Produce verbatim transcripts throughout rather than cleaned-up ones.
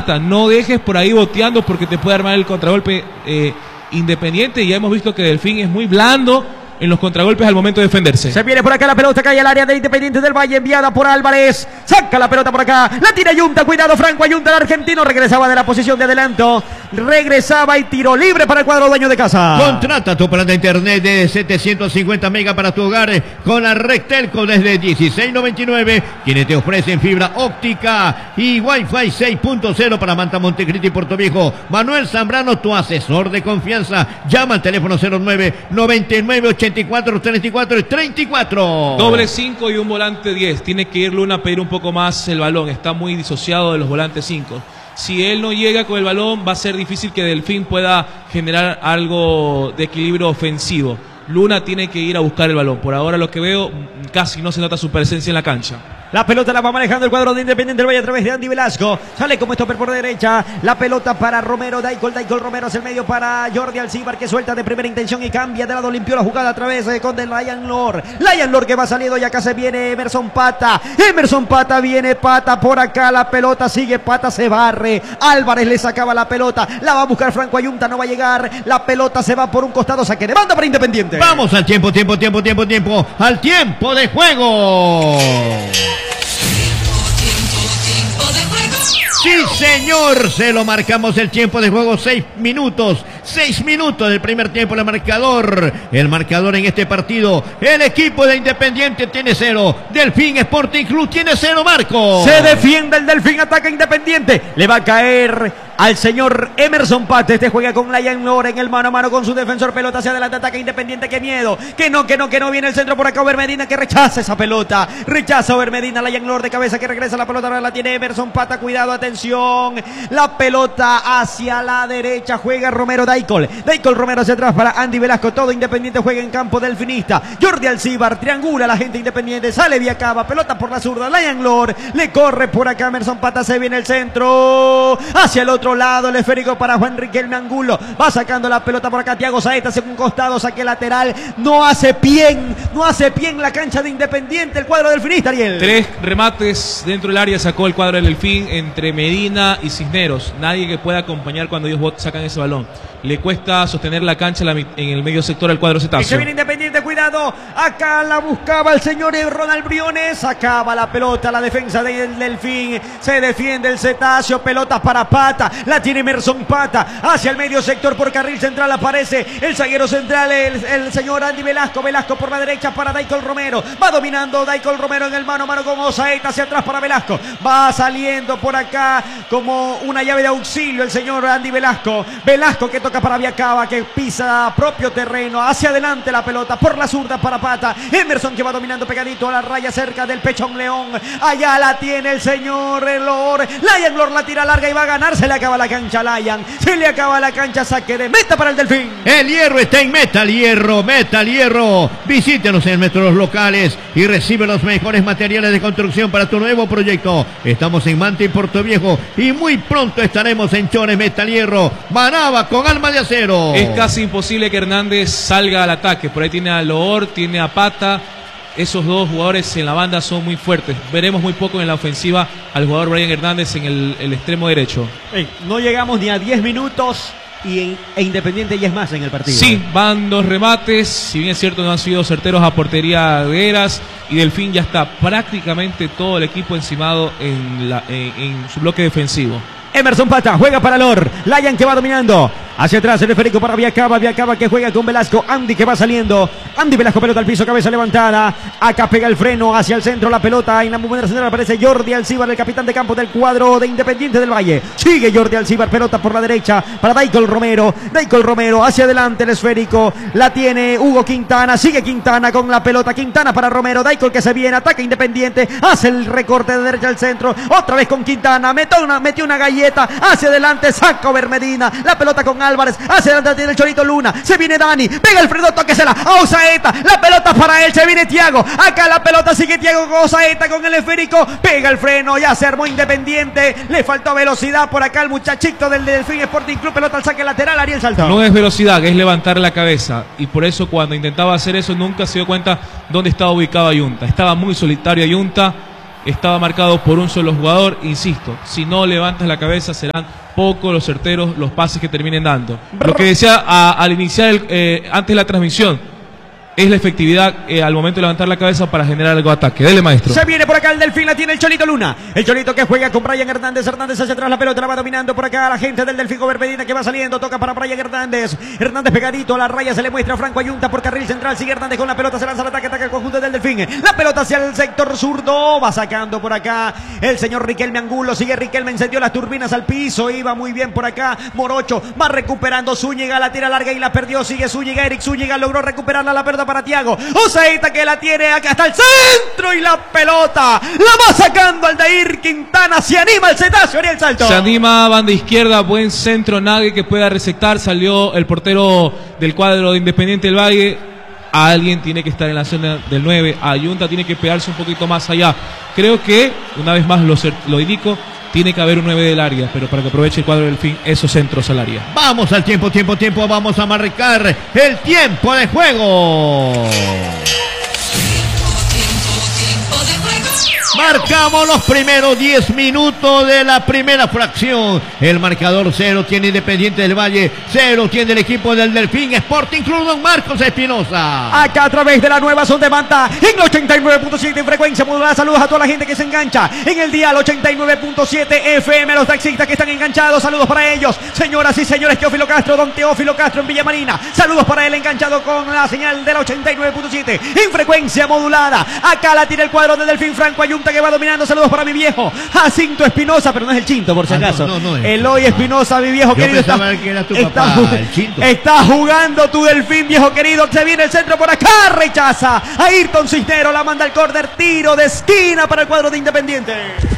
Pata, no dejes por ahí boteando porque te puede armar el contragolpe eh, Independiente. Ya hemos visto que Delfín es muy blando en los contragolpes al momento de defenderse. Se viene por acá la pelota, cae al área de Independiente del Valle, enviada por Álvarez. Saca la pelota por acá, la tira Ayunta, cuidado Franco Ayunta, el argentino, regresaba de la posición de adelanto. Regresaba y tiro libre para el cuadro dueño de casa. Contrata tu plan de internet de setecientos cincuenta megas para tu hogar con la Red Telco desde dieciséis noventa y nueve, quienes te ofrecen fibra óptica y Wi-Fi seis punto cero para Manta, Montecristi y Puerto Viejo. Manuel Zambrano, tu asesor de confianza. Llama al teléfono cero nueve noventa y nueve ochenta y cuatro treinta y cuatro treinta y cuatro. Doble cinco y un volante diez. Tiene que ir Luna a pedir un poco más el balón. Está muy disociado de los volantes cinco. Si él no llega con el balón, va a ser difícil que Delfín pueda generar algo de equilibrio ofensivo. Luna tiene que ir a buscar el balón. Por ahora lo que veo, casi no se nota su presencia en la cancha. La pelota la va manejando el cuadro de Independiente del Valle a través de Andy Velasco. Sale como stopper por derecha. La pelota para Romero. Daicol, Daicol Romero hacia el medio para Jordi Alcibar, que suelta de primera intención y cambia de lado. Limpió la jugada a través de con Lion Lord. Lion Lord que va saliendo y acá se viene Emerson Pata. Emerson Pata viene Pata por acá. La pelota sigue Pata, se barre. Álvarez le sacaba la pelota. La va a buscar Franco Ayunta, no va a llegar. La pelota se va por un costado. Saque de banda para Independiente. Vamos al tiempo, tiempo, tiempo, tiempo, tiempo. Al tiempo de juego. Sí, señor, se lo marcamos el tiempo de juego, seis minutos, seis minutos del primer tiempo, el marcador, el marcador en este partido, el equipo de Independiente tiene cero, Delfín Sporting Club tiene cero, Marco. Se defiende el Delfín, ataca Independiente, le va a caer al señor Emerson Pata. Este juega con Lion Lord en el mano a mano con su defensor, pelota hacia adelante, ataca Independiente, qué miedo, que no, que no, que no, viene el centro por acá, Ober Medina que rechaza esa pelota, rechaza Ober Medina, Lion Lord de cabeza que regresa la pelota, ahora la tiene Emerson Pata, cuidado, atención. La pelota hacia la derecha, juega Romero Daicol. Daicol Romero hacia atrás para Andy Velasco. Todo Independiente juega en campo delfinista. Jordi Alcibar triangula a la gente Independiente. Sale Viacaba, pelota por la zurda. Lion Lord le corre por acá. Emerson Pata, se viene el centro. Hacia el otro lado, el esférico para Juan Riquelme Angulo. Va sacando la pelota por acá. Thiago Saeta hacia un costado, saque lateral. No hace bien, no hace bien la cancha de Independiente. El cuadro delfinista, Ariel. Tres remates dentro del área sacó el cuadro del Delfín entre Medina y Cisneros. Nadie que pueda acompañar cuando ellos sacan ese balón. Le cuesta sostener la cancha en el medio sector al cuadro cetáceo. Y se viene Independiente, cuidado. Acá la buscaba el señor Ronald Briones. Sacaba la pelota, la defensa del Delfín. Se defiende el cetáceo. Pelotas para Pata. La tiene Emerson Pata. Hacia el medio sector por carril central aparece el zaguero central, el, el señor Andy Velasco. Velasco por la derecha para Daicol Romero. Va dominando Daicol Romero en el mano a mano con Osaeta. Hacia atrás para Velasco. Va saliendo por acá como una llave de auxilio el señor Andy Velasco. Velasco que toca para Viacaba, que pisa propio terreno. Hacia adelante la pelota por la zurda para Pata. Emerson que va dominando pegadito a la raya cerca del pechón León. Allá la tiene el señor Lord. Lion Lord la tira larga y va a ganar. Se le acaba la cancha a Lion. Se le acaba la cancha. Saque de meta para el Delfín. El hierro está en Metal Hierro. Metal Hierro. Visítenos en nuestros locales y recibe los mejores materiales de construcción para tu nuevo proyecto. Estamos en Manta y Puerto Viejo y muy pronto estaremos en Chores. Metal Hierro. Manaba con alma de acero. Es casi imposible que Hernández salga al ataque. Por ahí tiene a Loor, tiene a Pata. Esos dos jugadores en la banda son muy fuertes. Veremos muy poco en la ofensiva al jugador Brian Hernández en el, el extremo derecho. Hey, no llegamos ni a diez minutos y en, e Independiente ya es más en el partido. Sí, van dos remates. Si bien es cierto, no han sido certeros a portería de Eras. Y Delfín ya está prácticamente todo el equipo encimado en, la, en, en su bloque defensivo. Emerson Pata juega para Lor. Lion que va dominando. Hacia atrás el esférico para Viacaba. Viacaba que juega con Velasco. Andy que va saliendo. Andy Velasco, pelota al piso, cabeza levantada. Acá pega el freno hacia el centro. La pelota en la muy central aparece Jordi Alcibar, el capitán de campo del cuadro de Independiente del Valle. Sigue Jordi Alcibar, pelota por la derecha para Daicol Romero. Daicol Romero hacia adelante el esférico. La tiene Hugo Quintana. Sigue Quintana con la pelota. Quintana para Romero. Daicol que se viene. Ataca Independiente. Hace el recorte de derecha al centro. Otra vez con Quintana. Metió una, metió una galleta. Hacia adelante. Saca Ober Medina. La pelota con Álvarez. Hacia adelante tiene el Chorito Luna. Se viene Dani. Pega el Fredo. Tóquesela a Osaeta. La pelota para él. Se viene Thiago. Acá la pelota sigue Thiago con Osaeta con el esférico. Pega el freno. Ya se armó Independiente. Le faltó velocidad por acá el muchachito del Delfín Sporting Club. Pelota al saque lateral. Ariel Saltón. No es velocidad, es levantar la cabeza. Y por eso cuando intentaba hacer eso nunca se dio cuenta dónde estaba ubicado Ayunta. Estaba muy solitario Ayunta. estaba marcado por un solo jugador. Insisto, si no levantas la cabeza serán pocos los certeros los pases que terminen dando. Lo que decía a, al iniciar el, eh, antes de la transmisión es la efectividad eh, al momento de levantar la cabeza para generar algo de ataque. Dele, maestro. Se viene por acá el Delfín, la tiene el Cholito Luna. El Cholito que juega con Brian Hernández. Hernández hacia atrás, la pelota la va dominando por acá la gente del Delfín. Medina que va saliendo, toca para Brian Hernández. Hernández pegadito a la raya, se le muestra a Franco Ayunta por carril central. Sigue Hernández con la pelota, se lanza al ataque, ataca el conjunto del Delfín. La pelota hacia el sector zurdo, va sacando por acá el señor Riquelme Angulo. Sigue Riquelme, encendió las turbinas al piso, iba muy bien por acá Morocho, va recuperando Zúñiga, la tira larga y la perdió. Sigue Zúñiga, Eric Zúñiga logró recuperarla, la pelota para Thiago Oseita que la tiene acá hasta el centro y la pelota la va sacando Aldair Quintana. Se anima el cetáceo, Ariel Salto. Se anima banda izquierda, buen centro, nadie que pueda resectar. Salió el portero del cuadro de Independiente del Valle. Alguien tiene que estar en la zona del nueve. Ayunta tiene que pegarse un poquito más allá. Creo que, una vez más lo, lo indico, tiene que haber un nueve del área, pero para que aproveche el cuadro del Delfín, esos centros al área. Vamos al tiempo, tiempo, tiempo. Vamos a marcar el tiempo de juego. Marcamos los primeros diez minutos de la primera fracción. El marcador cero tiene Independiente del Valle, cero tiene el equipo del Delfín Sporting Club Don Marcos Espinosa. Acá a través de la nueva Sonda de Manta en ochenta y nueve punto siete en frecuencia modulada. Saludos a toda la gente que se engancha en el dial ochenta y nueve punto siete F M, a los taxistas que están enganchados, saludos para ellos. Señoras y señores, Teófilo Castro, don Teófilo Castro en Villa Marina, saludos para él enganchado con la señal de la ochenta y nueve punto siete en frecuencia modulada. Acá la tira el cuadro del Delfín, Franco Ayunta que va dominando, saludos para mi viejo Jacinto Espinosa, pero no es el Chinto por si acaso. Ah, no, no, no, Eloy Espinosa, mi viejo Yo querido. Está, que era tu está, papá, el Chinto. Está jugando tu Delfín, viejo querido. Se viene el centro por acá, rechaza a Ayrton Cisnero, la manda al córner, tiro de esquina para el cuadro de Independiente.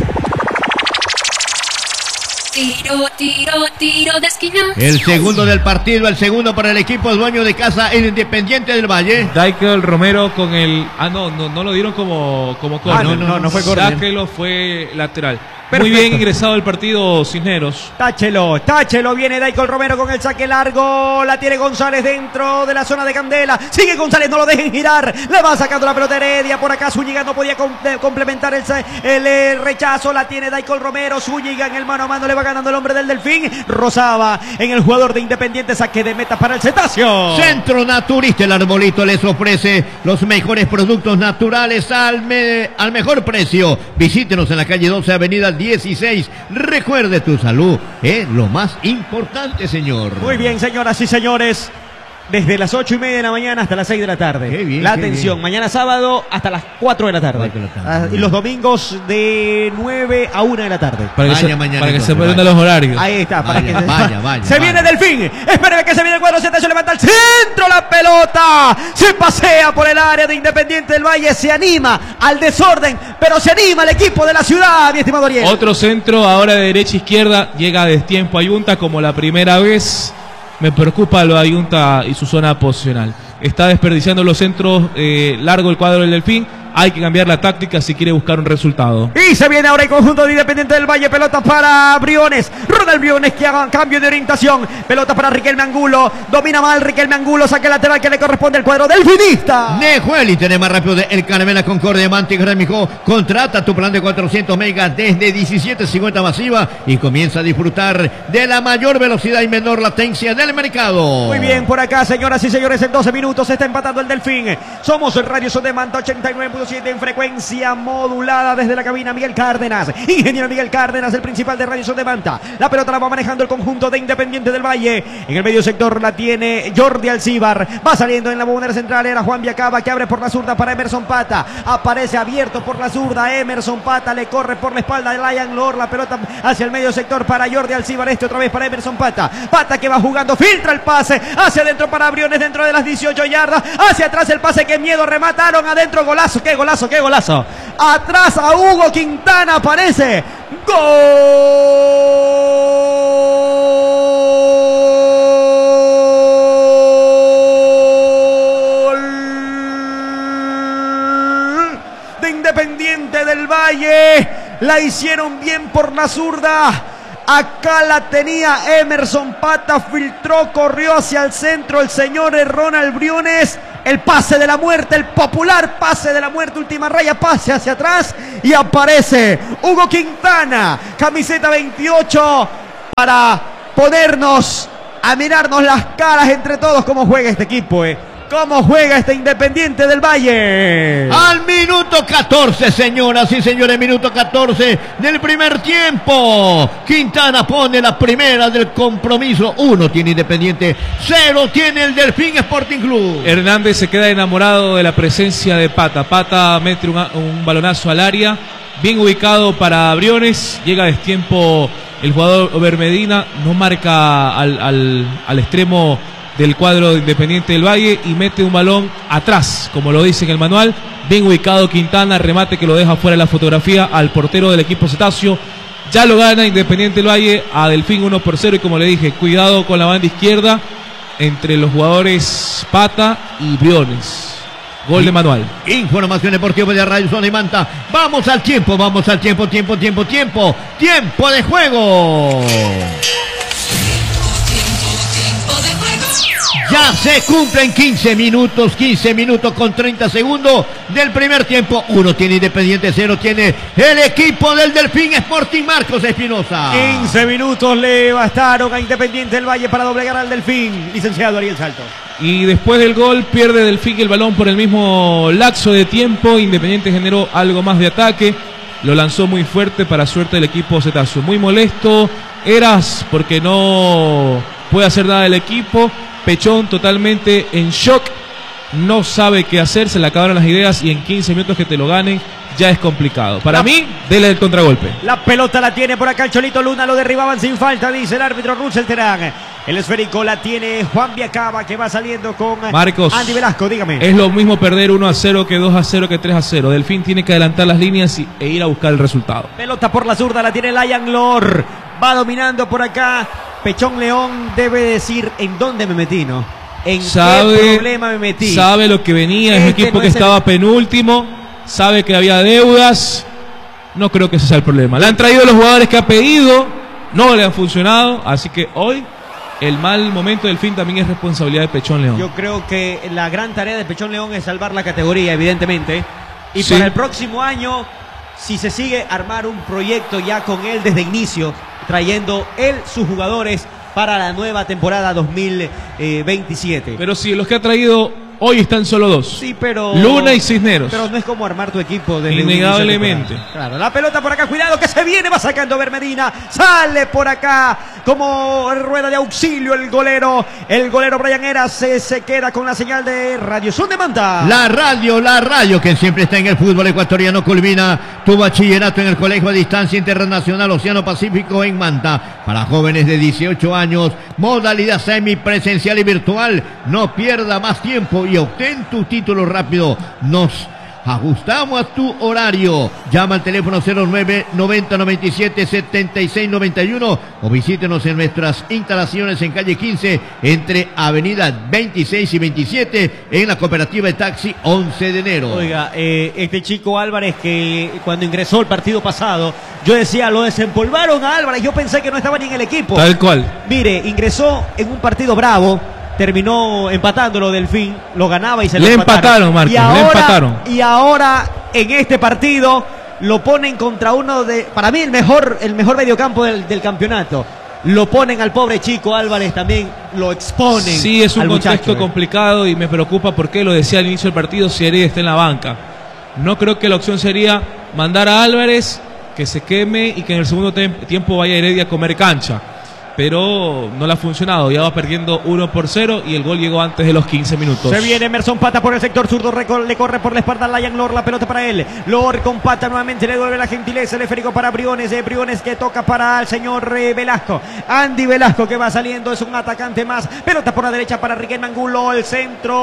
Tiro, tiro, tiro de esquina. El segundo del partido, el segundo para el equipo dueño de casa, el Independiente del Valle. Daikel Romero con el... Ah, no, no, no lo dieron como, como córner. Ah, no, no, no fue córner. Sáquelo, fue lateral. Perfecto. Muy bien ingresado el partido Cisneros. Táchelo, táchelo, viene Daikel Romero con el saque largo, la tiene González dentro de la zona de Candela, sigue González, no lo dejen girar, le va sacando la pelota Heredia, por acá Zúñiga no podía com complementar el, el, el rechazo, la tiene Daikel Romero, Zúñiga en el mano a mano le va ganando el hombre del Delfín, rozaba en el jugador de Independiente, saque de meta para el Cetáceo. Centro Naturista, el Arbolito les ofrece los mejores productos naturales al, me al mejor precio. Visítenos en la calle doce, avenida dieciséis. Recuerde, tu salud es lo más importante, señor. Muy bien, señoras y señores. Desde las ocho y media de la mañana hasta las seis de la tarde. Qué bien, la qué atención, bien. mañana sábado hasta las cuatro de la tarde. cuatro de la tarde. Ah, y los domingos de nueve a una de la tarde. Para que Vaya se, mañana para que entonces, se aprendan vaya. los horarios. Ahí está, para Vaya, que se, vaya, vaya, se vaya. viene Delfín. Espéreme que se viene el cuadro, se levanta al centro, la pelota se pasea por el área de Independiente del Valle, se anima al desorden, pero se anima el equipo de la ciudad, mi estimado Ariel. Otro centro, ahora de derecha a izquierda, llega a destiempo Ayunta como la primera vez. Me preocupa lo de Ayunta y su zona posicional. Está desperdiciando los centros eh, largo el cuadro del Delfín. Hay que cambiar la táctica si quiere buscar un resultado. Y se viene ahora el conjunto de Independiente del Valle. Pelota para Briones. Ronald Briones que haga cambio de orientación. Pelota para Riquelme Angulo. Domina mal Riquelme Angulo. Saque lateral que le corresponde al cuadro delfinista. Nejueli tiene más rápido de El Caramela Concordia Mantic Remico. Contrata tu plan de cuatrocientos megas desde diecisiete cincuenta masiva y comienza a disfrutar de la mayor velocidad y menor latencia del mercado. Muy bien, por acá, señoras y señores, en doce minutos se está empatando el Delfín. Somos el Radio Son de Manta ochenta y nueve punto siete en frecuencia modulada desde la cabina. Miguel Cárdenas, ingeniero Miguel Cárdenas, el principal de Radio Son de Manta. La pelota la va manejando el conjunto de Independiente del Valle. En el medio sector la tiene Jordi Alcíbar. Va saliendo en la bombonera central. Era Juan Viacaba que abre por la zurda para Emerson Pata. Aparece abierto por la zurda. Emerson Pata le corre por la espalda de Lion Lord. La pelota hacia el medio sector para Jordi Alcíbar. Este otra vez para Emerson Pata. Pata que va jugando, filtra el pase hacia adentro para Briones dentro de las dieciocho yardas. Hacia atrás el pase, que miedo, remataron adentro. Golazo, qué golazo, qué golazo. Atrás a Hugo Quintana aparece. Gol de Independiente del Valle. La hicieron bien por la zurda. Acá la tenía Emerson Pata, filtró, corrió hacia el centro el señor Ronald Briones. el pase de la muerte, el popular pase de la muerte, última raya, pase hacia atrás y aparece Hugo Quintana, camiseta veintiocho, para ponernos a mirarnos las caras entre todos. Cómo juega este equipo, eh. Cómo juega este Independiente del Valle. Al minuto catorce, señoras y señores, minuto catorce del primer tiempo. Quintana pone la primera del compromiso. Uno tiene Independiente, cero tiene el Delfín Sporting Club. Hernández se queda enamorado de la presencia de Pata. Pata mete un, un balonazo al área, bien ubicado para Briones. Llega a destiempo el jugador Bermedina, no marca al, al, al extremo del cuadro de Independiente del Valle y mete un balón atrás, como lo dice en el manual. Bien ubicado Quintana, remate que lo deja fuera de la fotografía al portero del equipo cetáceo. Ya lo gana Independiente del Valle a Delfín uno por cero, y como le dije, cuidado con la banda izquierda entre los jugadores Pata y Briones. Gol de manual. Información deportiva de Radio Zona y Manta. Vamos al tiempo, vamos al tiempo, tiempo, tiempo, tiempo. Tiempo de juego. Ya se cumplen quince minutos, quince minutos con treinta segundos del primer tiempo. Uno tiene Independiente, cero tiene el equipo del Delfín Sporting. Marcos Espinosa. quince minutos le bastaron a Independiente del Valle para doblegar al Delfín, licenciado Ariel Saltos. Y después del gol pierde Delfín el balón por el mismo lapso de tiempo. Independiente generó algo más de ataque, lo lanzó muy fuerte para suerte del equipo cetáceo. Muy molesto Eras porque no puede hacer nada del equipo. Pechón totalmente en shock, no sabe qué hacer, se le acabaron las ideas y en quince minutos que te lo ganen ya es complicado. Para la, mí, dele el contragolpe. La pelota la tiene por acá el Cholito Luna, lo derribaban sin falta, dice el árbitro Russell Terán. El esférico la tiene Juan Viacaba, que va saliendo con Marcos, Andy Velasco, dígame. Es lo mismo perder uno a cero que dos a cero que tres a cero. Delfín tiene que adelantar las líneas y, e ir a buscar el resultado. Pelota por la zurda, la tiene Lion Lor, va dominando por acá. Pechón León debe decir en dónde me metí, ¿no? En sabe, qué problema me metí. Sabe lo que venía, este es un equipo no que es estaba el... penúltimo, sabe que había deudas. No creo que ese sea el problema. Le han traído los jugadores que ha pedido, no le han funcionado, así que hoy el mal momento del fin también es responsabilidad de Pechón León. Yo creo que la gran tarea de Pechón León es salvar la categoría, evidentemente. Y sí, para el próximo año, si se sigue armar un proyecto ya con él desde inicio, trayendo él sus jugadores para la nueva temporada dos mil veintisiete. Pero si los que ha traído hoy están solo dos. Sí, pero Luna y Cisneros. Pero no es como armar tu equipo desde innegablemente. Claro, la pelota por acá, cuidado que se viene, va sacando Bermedina, sale por acá como rueda de auxilio el golero, el golero Brian Eras se, se queda con la señal de Radio Zona de Manta. La radio, la radio que siempre está en el fútbol ecuatoriano. Culmina tu bachillerato en el Colegio a Distancia Internacional Océano Pacífico en Manta, para jóvenes de dieciocho años, modalidad semipresencial y virtual. No pierda más tiempo y obtén tu título rápido. Nos ajustamos a tu horario. Llama al teléfono cero nueve noventa noventa y siete setenta y seis noventa y uno o visítenos en nuestras instalaciones en calle quince entre avenida veintiséis y veintisiete en la cooperativa de taxi once de enero. Oiga, eh, este chico Álvarez, que cuando ingresó el partido pasado, yo decía, lo desempolvaron a Álvarez, yo pensé que no estaba ni en el equipo. Tal cual. Mire, ingresó en un partido bravo, terminó empatándolo Delfín, lo ganaba y se le lo empataron, Marcos, y ahora, le empataron. Y ahora en este partido lo ponen contra uno de, para mí el mejor, el mejor mediocampo del, del campeonato. Lo ponen al pobre chico Álvarez, también lo exponen. Sí, es un al contexto muchacho, complicado y me preocupa porque lo decía al inicio del partido, si Heredia está en la banca. No creo que la opción sería mandar a Álvarez, que se queme y que en el segundo tiempo vaya Heredia a comer cancha. Pero no le ha funcionado, ya va perdiendo uno por cero y el gol llegó antes de los quince minutos. Se viene Emerson Pata por el sector zurdo, le corre por la espalda a Lion Lor, la pelota para él. Lor con Pata nuevamente, le devuelve la gentileza, el esférico para Briones, eh, Briones que toca para el señor eh, Velasco. Andy Velasco que va saliendo, es un atacante más. Pelota por la derecha para Riquelme Angulo, el centro.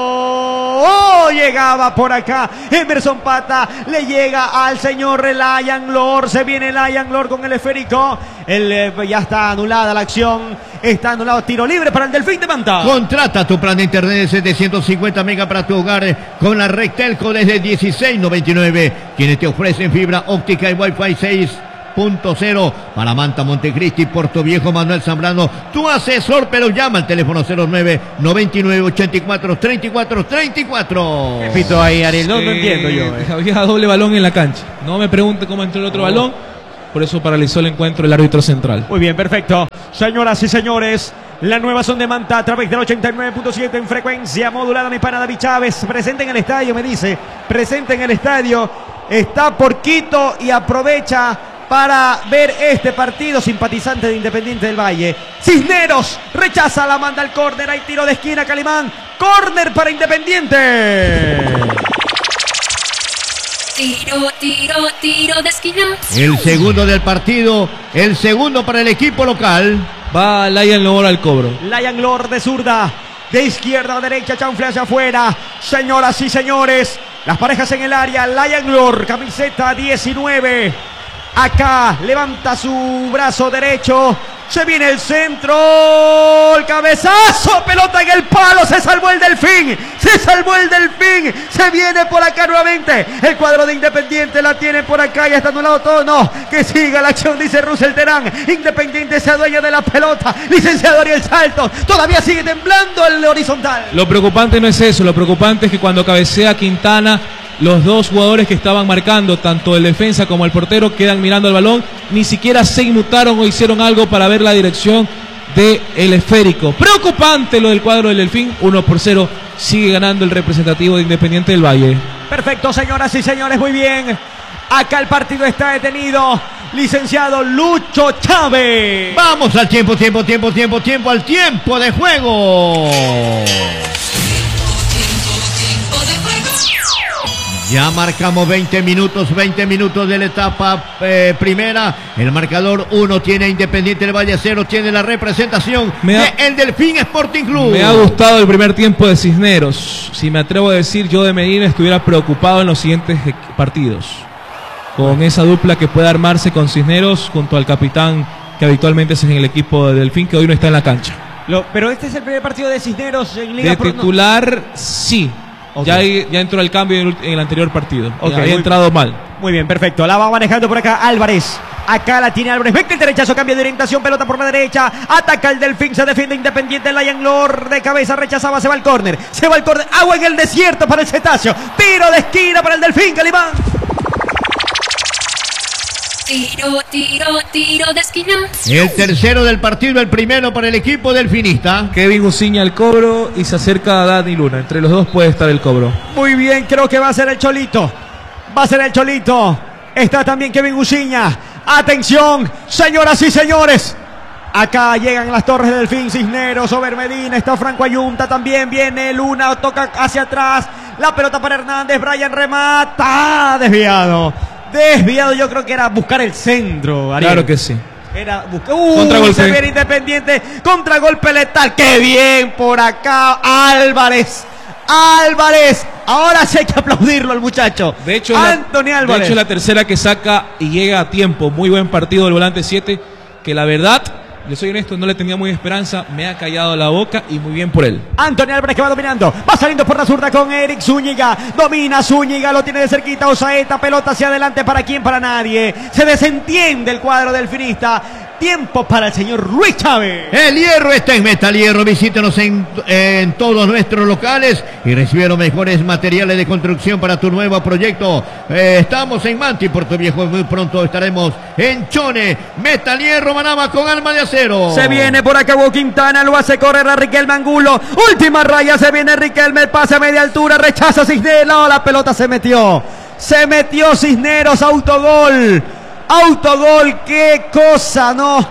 ¡Oh! Llegaba por acá Emerson Pata, le llega al señor Lion Lor, se viene Lion Lor con el esférico. El, eh, ya está anulada la acción, está anulado, tiro libre para el Delfín de Manta. Contrata tu plan de internet de setecientos cincuenta megas para tu hogar con la red Telco desde dieciséis noventa y nueve, quienes te ofrecen fibra óptica y Wi-Fi seis punto cero para Manta Montecristi, Puerto Viejo. Manuel Zambrano, tu asesor, pero llama al teléfono cero nueve, noventa y nueve, ochenta y cuatro, treinta y cuatro, treinta y cuatro. Repito ahí, Ariel, no, no Eh, entiendo yo. eh. Había doble balón en la cancha. No me pregunte cómo entró el otro balón. Por eso paralizó el encuentro el árbitro central. Muy bien, perfecto. Señoras y señores, la nueva son de Manta a través del ochenta y nueve punto siete en frecuencia modulada. Mi pana David Chávez, presente en el estadio, me dice. Presente en el estadio. Está por Quito y aprovecha para ver este partido. Simpatizante de Independiente del Valle. Cisneros rechaza, la manda al córner. Hay tiro de esquina, Calimán. Córner para Independiente. Tiro, tiro, tiro de esquina. El segundo del partido, el segundo para el equipo local. Va Lion Lord al cobro. Lion Lord de zurda, de izquierda a derecha, chanfle hacia afuera. Señoras y señores, las parejas en el área. Lion Lord, camiseta diecinueve. Acá levanta su brazo derecho. Se viene el centro. El cabezazo. Pelota en el palo. Se salvó el Delfín. Se salvó el Delfín. Se viene por acá nuevamente. El cuadro de Independiente la tiene por acá. Ya está anulado todo. No. Que siga la acción, dice Russell Terán. Independiente se adueña de la pelota. Licenciado Ariel Saltos. Todavía sigue temblando el horizontal. Lo preocupante no es eso. Lo preocupante es que cuando cabecea Quintana, los dos jugadores que estaban marcando, tanto el defensa como el portero, quedan mirando el balón. Ni siquiera se inmutaron o hicieron algo para ver la dirección del esférico. Preocupante lo del cuadro del Delfín. uno por cero. Sigue ganando el representativo de Independiente del Valle. Perfecto, señoras y señores, muy bien. Acá el partido está detenido. Licenciado Lucho Chávez. Vamos al tiempo, tiempo, tiempo, tiempo, tiempo, al tiempo de juego. Ya marcamos veinte minutos, veinte minutos de la etapa eh, primera. El marcador uno tiene Independiente del Valle, cero tiene la representación Me ha- de el Delfín Sporting Club. Me ha gustado el primer tiempo de Cisneros. Si me atrevo a decir, yo de Medina estuviera preocupado en los siguientes eh, partidos. Con esa dupla que puede armarse con Cisneros junto al capitán que habitualmente es en el equipo de Delfín, que hoy no está en la cancha. Lo- pero este es el primer partido de Cisneros en Liga De Pro- no. titular, sí. Ok. Ya, ya entró el cambio en el, en el anterior partido. Ok, Había muy- entrado mal. Muy bien, perfecto. La va manejando por acá Álvarez. Acá la tiene Álvarez. Vete el derechazo, cambio de orientación. Pelota por la derecha. Ataca el Delfín. Se defiende Independiente. Lion Lord de cabeza rechazaba. Se va al córner. Se va al córner. Agua en el desierto para el Cetáceo. Tiro de esquina para el Delfín, Calimán. Tiro, tiro, tiro de esquina. El tercero del partido, el primero para el equipo delfinista. Kevin Uciña al cobro y se acerca a Dani Luna. Entre los dos puede estar el cobro. Muy bien, creo que va a ser el Cholito. Va a ser el Cholito. Está también Kevin Uciña. Atención, señoras y señores. Acá llegan las torres del Delfín, Cisneros, Over Medina, está Franco Ayunta, también viene Luna, toca hacia atrás. La pelota para Hernández, Brian remata. Desviado. Desviado, yo creo que era buscar el centro, Ariel. Claro que sí. Era buscar. Uh, Contragolpe. se viene Independiente. Contragolpe letal. ¡Qué bien por acá! Álvarez. Álvarez. Ahora sí hay que aplaudirlo al muchacho. De hecho, Anthony la, Álvarez. de hecho, la tercera que saca y llega a tiempo. Muy buen partido del volante siete. Que la verdad, le soy honesto, no le tenía muy esperanza. Me ha callado la boca y muy bien por él. Anthony Álvarez que va dominando. Va saliendo por la zurda con Eric Zúñiga. Domina Zúñiga, lo tiene de cerquita Osaeta. Pelota hacia adelante. ¿Para quién? Para nadie. Se desentiende el cuadro del finista. Tiempo para el señor Luis Chávez. El hierro está en Metal Hierro. Visítenos en, en todos nuestros locales y recibe los mejores materiales de construcción para tu nuevo proyecto. Eh, estamos en Manti, Puerto Viejo. Muy pronto estaremos en Chone. Metal Hierro, Manama con alma de acero. Se viene por acá Hugo Quintana, lo hace correr a Riquelme Angulo. Última raya, se viene Riquelme, el pase a media altura, rechaza Cisneros. No, la pelota se metió. Se metió Cisneros, autogol. Autogol, qué cosa, ¿no?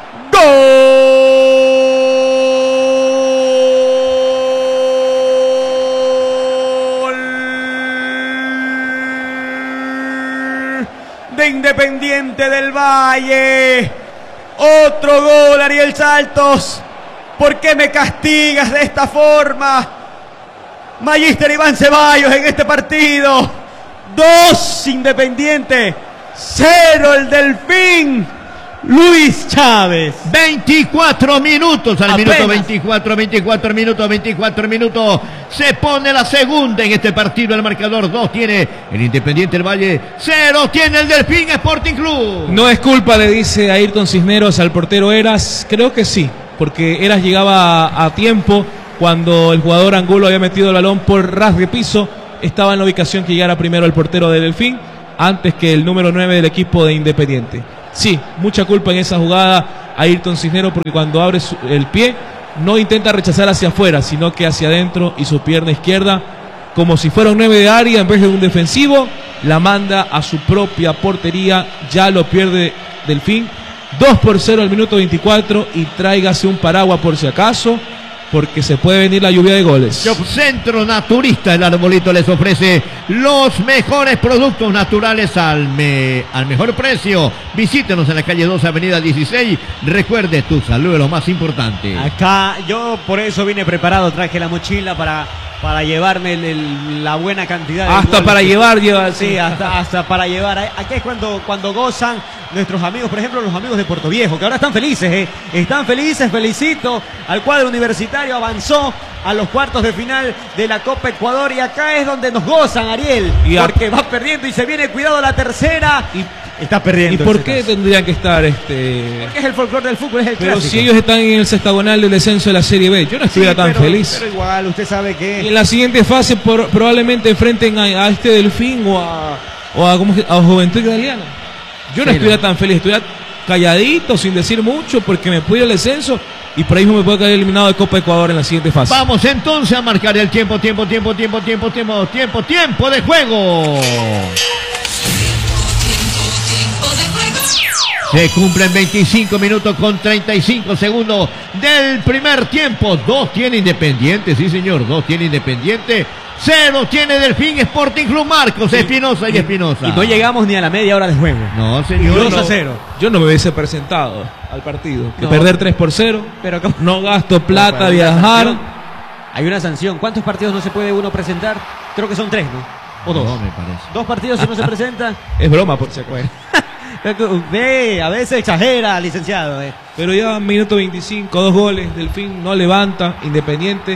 Gol de Independiente del Valle. Otro gol, Ariel Saltos. ¿Por qué me castigas de esta forma? Magíster Iván Ceballos en este partido. Dos Independiente. Cero el Delfín. Luis Chávez. veinticuatro minutos al Apenas. minuto veinticuatro, veinticuatro minutos, veinticuatro minutos. Se pone la segunda en este partido. El marcador dos tiene el Independiente del Valle, cero tiene el Delfín Sporting Club. No es culpa, le dice Ayrton Cisneros al portero Eras. Creo que sí, porque Eras llegaba a, a tiempo cuando el jugador Angulo había metido el balón por ras de piso. Estaba en la ubicación que llegara primero el portero del Delfín antes que el número nueve del equipo de Independiente. Sí, mucha culpa en esa jugada Ayrton Cisneros, porque cuando abre su, el pie no intenta rechazar hacia afuera, sino que hacia adentro, y su pierna izquierda, como si fuera un nueve de área en vez de un defensivo, la manda a su propia portería. Ya lo pierde Delfín. dos por cero al minuto veinticuatro, y tráigase un paraguas por si acaso, porque se puede venir la lluvia de goles. Centro Naturista, el Arbolito les ofrece los mejores productos naturales al, me, al mejor precio. Visítenos en la calle dos, avenida dieciséis. Recuerde, tu salud es lo más importante. Acá yo por eso vine preparado, traje la mochila para, para llevarme el, el, la buena cantidad de Hasta goles. para llevar, lleva. Sí, hasta, hasta para llevar. Aquí es cuando, cuando gozan nuestros amigos, por ejemplo, los amigos de Puerto Viejo, que ahora están felices, ¿eh? Están felices, felicito al cuadro universitario, avanzó a los cuartos de final de la Copa Ecuador, y acá es donde nos gozan, Ariel, y a... porque va perdiendo y se viene, cuidado, la tercera, y está perdiendo. ¿Y por qué caso. tendrían que estar este? Porque es el folclore del fútbol, es el Pero clásico. si ellos están en el sextagonal del descenso de la Serie B, yo no estuviera sí, tan pero, feliz. Pero igual, usted sabe que... Y en la siguiente fase por, probablemente enfrenten a, a este Delfín o a, o a, ¿cómo, a Juventud Italiana. Yo no sí, estuviera no. tan feliz, estuviera calladito, sin decir mucho, porque me puede ir al descenso y por ahí mismo me puede caer eliminado de Copa Ecuador en la siguiente fase. Vamos entonces a marcar el tiempo, tiempo, tiempo, tiempo, tiempo, tiempo, tiempo, tiempo de juego. Se cumplen veinticinco minutos con treinta y cinco segundos del primer tiempo. Dos tiene Independiente, sí señor, dos tiene Independiente. Cero tiene Delfín Sporting Club. Marcos Espinosa y Espinosa. Y no llegamos ni a la media hora de juego. No, señor. dos a cero. Yo no me hubiese presentado al partido. Que no. Perder tres por cero. Pero ¿cómo? No gasto plata, no, viajar. Hay una sanción. ¿Cuántos partidos no se puede uno presentar? Creo que son tres, ¿no? O dos. No, me parece. Dos partidos si no se presenta. Es broma, por si acuerdo. Ve, a veces exagera, licenciado. Eh. Pero ya minuto veinticinco, dos goles, Delfín no levanta, Independiente.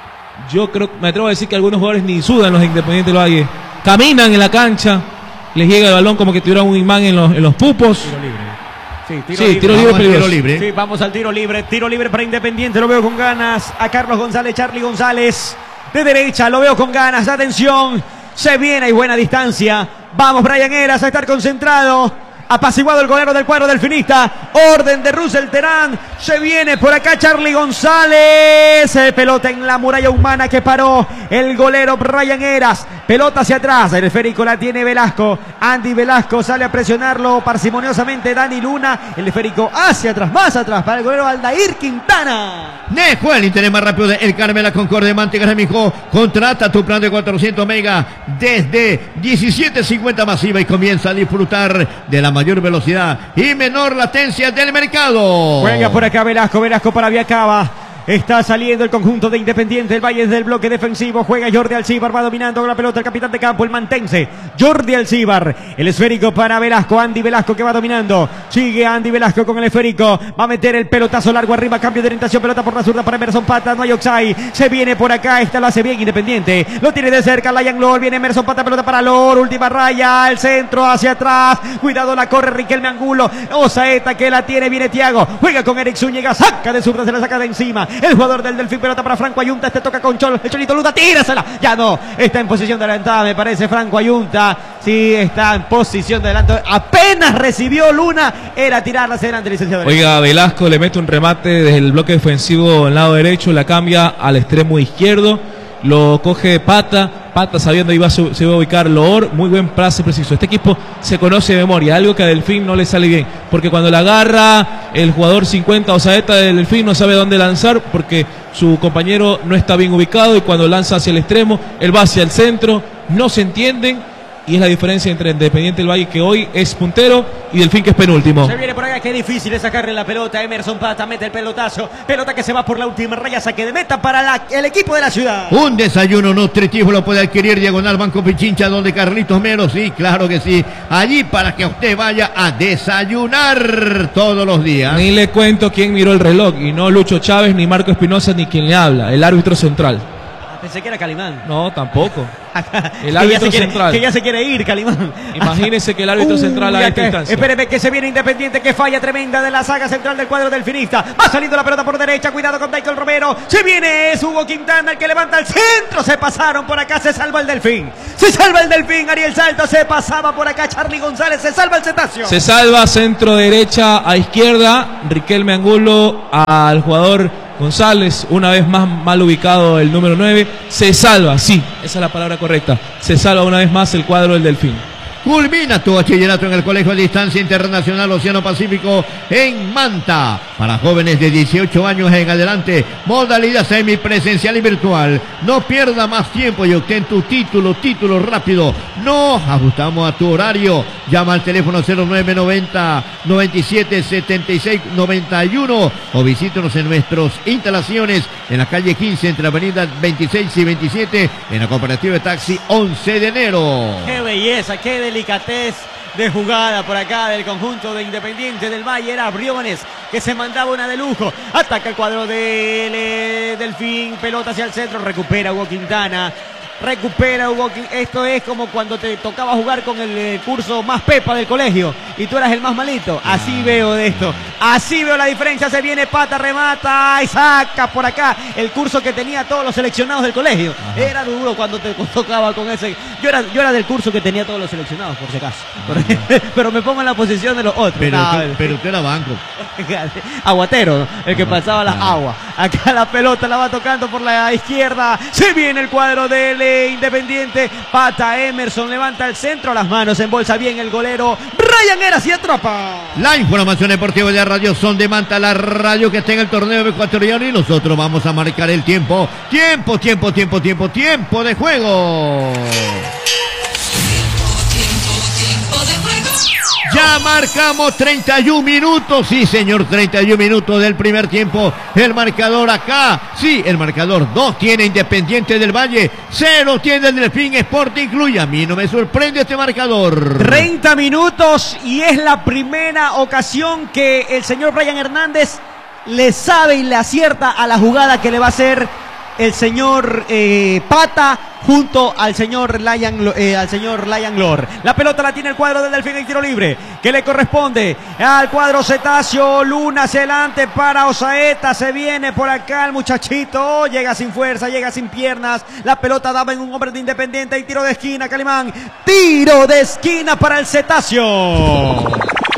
Yo creo, me atrevo a decir que algunos jugadores ni sudan los Independientes del Valle. Caminan en la cancha, les llega el balón como que tuvieran un imán en los, en los pupos. Tiro libre. Sí, tiro sí, libre. Tiro libre, tiro libre. Sí, vamos al tiro libre. Tiro libre para Independiente, lo veo con ganas. A Carlos González, Charlie González. De derecha, lo veo con ganas. Atención, se viene, hay buena distancia. Vamos, Brian Eras, a estar concentrado. Apaciguado el golero del cuadro delfinista. Orden de Russell Terán. Se viene por acá Charlie González. Eh, pelota en la muralla humana que paró el golero Brian Eras. Pelota hacia atrás. El esférico la tiene Velasco. Andy Velasco sale a presionarlo parsimoniosamente. Dani Luna. El esférico hacia atrás, más atrás para el golero Aldair Quintana. Nejo, el interés más rápido de El Carmen, la Concordia, Mantegas de Mijo. Contrata tu plan de cuatrocientos megas desde diecisiete cincuenta masiva y comienza a disfrutar de la mayor velocidad y menor latencia del mercado. Juega por acá Velasco, Velasco para Viacaba. Está saliendo el conjunto de Independiente del Valle desde el bloque defensivo. Juega Jordi Alcibar, va dominando con la pelota el capitán de campo, el mantense. Jordi Alcibar, el esférico para Velasco. Andy Velasco que va dominando. Sigue Andy Velasco con el esférico. Va a meter el pelotazo largo arriba, cambio de orientación, pelota por la zurda para Emerson Pata. No hay offside. Se viene por acá, esta lo hace bien Independiente. Lo tiene de cerca Lion Lor. Viene Emerson Pata, pelota para Lor. Última raya, el centro hacia atrás. Cuidado, la corre Riquelme Angulo. Osaeta que la tiene, viene Thiago. Juega con Eric Zúñiga, saca de zurda, se la saca de encima. El jugador del Delfín, pelota para Franco Ayunta. Este toca con Cholo, el Cholito Luda, tírasela. Ya no, está en posición de adelantada, me parece Franco Ayunta. Sí, está en posición de adelanto. Apenas recibió Luna, era tirarla hacia adelante, licenciado. Oiga, Velasco le mete un remate desde el bloque defensivo al lado derecho, la cambia al extremo izquierdo. Lo coge Pata, Pata sabiendo iba a su, se iba a ubicar Loor, muy buen pase preciso. Este equipo se conoce de memoria, algo que a Delfín no le sale bien, porque cuando la agarra el jugador cincuenta o Saeta del Delfín no sabe dónde lanzar, porque su compañero no está bien ubicado, y cuando lanza hacia el extremo, él va hacia el centro, no se entienden, y es la diferencia entre Independiente del Valle, que hoy es puntero, y Delfín, que es penúltimo. Se viene por acá, qué difícil es sacarle la pelota. Emerson Pata mete el pelotazo. Pelota que se va por la última raya, saque de meta para la, el equipo de la ciudad. Un desayuno nutritivo lo puede adquirir Diagonal Banco Pichincha, donde Carlitos Mero, sí, claro que sí. Allí para que usted vaya a desayunar todos los días. Ni le cuento quién miró el reloj, y no Lucho Chávez, ni Marco Espinosa, ni quien le habla, el árbitro central. Pensé que era Calimán. No, tampoco. El árbitro árbitro que quiere, central. Que ya se quiere ir, Calimán. Imagínese que el árbitro Uy, central a esta instancia. Espéreme que se viene Independiente, que falla tremenda de la saga central del cuadro delfinista. Va saliendo la pelota por derecha, cuidado con Michael Romero. Se viene, es Hugo Quintana el que levanta el centro. Se pasaron por acá, se salva el Delfín. Se salva el Delfín, Ariel Salto se pasaba por acá, Charly González, se salva el Cetáceo. Se salva centro derecha a izquierda, Riquelme Angulo al jugador González, una vez más mal ubicado el número nueve. Se salva, sí, esa es la palabra correcta. Se salva una vez más el cuadro del Delfín. Culmina tu bachillerato en el Colegio de Distancia Internacional Océano Pacífico en Manta. Para jóvenes de dieciocho años en adelante, modalidad semipresencial y virtual. No pierda más tiempo y obtén tu título, título rápido. No ajustamos a tu horario. Llama al teléfono cero nueve noventa, noventa y siete, setenta y seis, noventa y uno o visítanos en nuestras instalaciones en la calle quince entre avenida veintiséis y veintisiete en la cooperativa de taxi once de enero. Qué belleza, qué delicatez de jugada por acá del conjunto de Independiente del Valle. Era Briones que se mandaba una de lujo. Ataca el cuadro del eh, Delfín, pelota hacia el centro, recupera Hugo Quintana. Recupera Hugo. Esto es como cuando te tocaba jugar con el eh, curso más pepa del colegio y tú eras el más malito. Así veo de esto. Así veo la diferencia. Se viene Pata, remata y saca por acá el curso que tenía todos los seleccionados del colegio. Ajá. Era duro cuando te tocaba con ese. Yo era, yo era del curso que tenía todos los seleccionados, por si acaso. Pero, pero me pongo en la posición de los otros. Pero, no, tú, pero tú eras banco. Aguatero, ¿no? El que pasaba las aguas. Acá la pelota la va tocando por la izquierda. Se viene el cuadro del Independiente. Pata, Emerson levanta el centro, las manos en bolsa, bien el golero Brian Eras y atrapa. La información deportiva de Radio Son de Manta, la radio que está en el torneo ecuatoriano, y nosotros vamos a marcar el tiempo. Tiempo, tiempo, tiempo, tiempo, tiempo de juego. Ya marcamos treinta y un minutos, sí señor, treinta y un minutos del primer tiempo. El marcador acá, sí, el marcador dos tiene Independiente del Valle, cero tiene el Delfín Sporting Club. A mí no me sorprende este marcador. treinta minutos y es la primera ocasión que el señor Brian Hernández le sabe y le acierta a la jugada que le va a hacer el señor eh, Pata junto al señor Lion, eh, al señor Lion Lor. La pelota la tiene el cuadro del Delfín en tiro libre, que le corresponde al cuadro Cetáceo. Luna hacia adelante para Osaeta. Se viene por acá el muchachito. Llega sin fuerza, llega sin piernas. La pelota daba en un hombre de Independiente y tiro de esquina, Calimán. Tiro de esquina para el Cetáceo.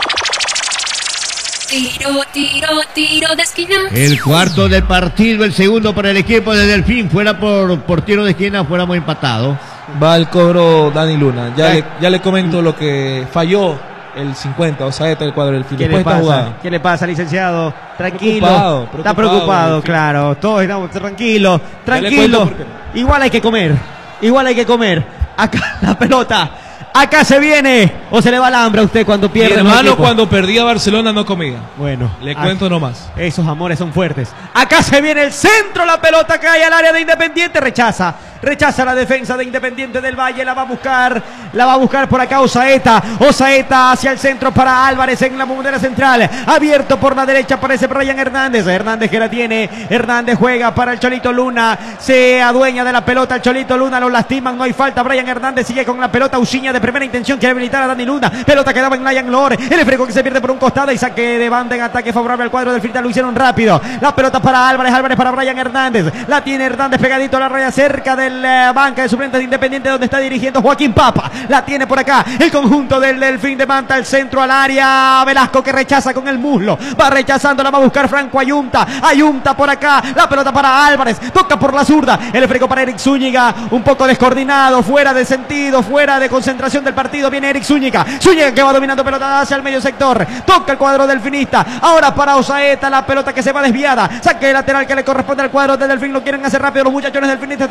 Tiro, tiro, tiro de esquina. El cuarto del partido, el segundo para el equipo de Delfín. Fuera por, por tiro de esquina, fuéramos empatados. Va al cobro Dani Luna. Ya, le, ya le comento lo que falló el cincuenta, o sea, el cuadro del Delfín. ¿Qué le pasa? ¿Qué le pasa, licenciado? Tranquilo. Preocupado, preocupado, está preocupado, claro. Todos estamos tranquilos, tranquilos. Igual hay que comer. Igual hay que comer. Acá la pelota. Acá se viene. O se le va el hambre a usted cuando pierde. Mi hermano cuando perdía Barcelona no comía. Bueno. Le cuento nomás. Esos amores son fuertes. Acá se viene el centro. La pelota cae al área de Independiente. Rechaza. Rechaza la defensa de Independiente del Valle. La va a buscar. La va a buscar por acá Osaeta. Osaeta hacia el centro para Álvarez en la bombonera central. Abierto por la derecha aparece Brian Hernández. Hernández que la tiene. Hernández juega para el Cholito Luna. Se adueña de la pelota el Cholito Luna. Lo lastiman. No hay falta. Brian Hernández sigue con la pelota. Uciña de primera intención. Quiere habilitar a Dani Luna. Pelota que daba en Lion Lor. El esfrego que se pierde por un costado. Y saque de banda en ataque favorable al cuadro del Delfín. Lo hicieron rápido. La pelota para Álvarez. Álvarez para Brian Hernández. La tiene Hernández pegadito a la raya cerca del eh, banca de suplentes de Independiente, donde está dirigiendo Joaquín Papa. La tiene por acá el conjunto del Delfín de Manta, el centro al área. Velasco que rechaza con el muslo. Va rechazando, la va a buscar Franco Ayunta. Ayunta por acá. La pelota para Álvarez. Toca por la zurda. El esfrego para Eric Zúñiga. Un poco descoordinado, fuera de sentido, fuera de concentración del partido. Viene Eric Zúñiga. Zúñiga que va dominando pelota hacia el medio sector. Toca el cuadro delfinista. Ahora para Osaeta. La pelota que se va desviada. Saque lateral que le corresponde al cuadro del Delfín. Lo quieren hacer rápido los muchachones delfinistas. Están perdiendo dos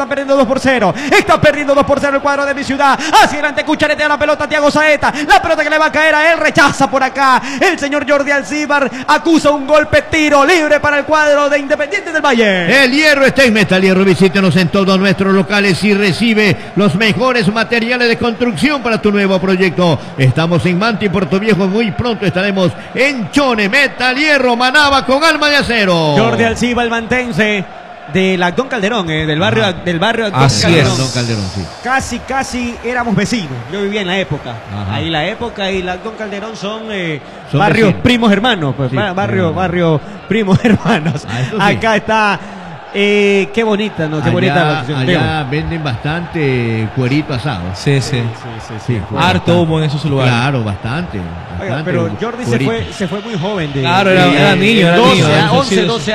dos por cero. Está perdiendo dos por cero el cuadro de mi ciudad. Hacia adelante, cucharetea la pelota Thiago Saeta. La pelota que le va a caer a él, rechaza por acá. El señor Jordi Alcibar acusa un golpe, tiro libre para el cuadro de Independiente del Valle. El Hierro está en Metal Hierro. Visítenos en todos nuestros locales y recibe los mejores materiales de construcción para tu nuevo proyecto. Estamos en Manta y Puerto Viejo. Muy pronto estaremos en Chone. Metal Hierro, Manaba con alma de acero. Jordi Alcibar, el mantense del Actón Calderón, eh, del barrio, del barrio Actón Así Calderón. es. Don Calderón, sí. Casi, casi éramos vecinos. Yo vivía en la época. Ajá. Ahí la época y la Actón Calderón son, eh, Son barrios vecinos. primos hermanos. Pues, Sí, ba- barrio, sí. barrio primos hermanos. Ah, eso sí. Acá está. Eh, qué bonita, ¿no? Qué bonita la Allá, acción. allá venden bastante cuerito asado. Sí, sí. Sí, sí, sí. Sí, Harto humo en esos lugares. Claro, bastante. Oiga, bastante pero Jordi se cuerito. fue, se fue muy joven. De, Claro, era- de- era niño, era doce, niño, a eso once, sí, doce